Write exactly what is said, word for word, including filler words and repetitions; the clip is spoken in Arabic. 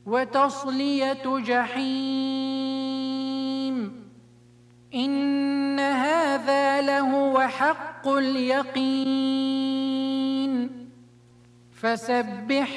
وتصلية جحيم. إن هذا لهو حق اليقين. فسبح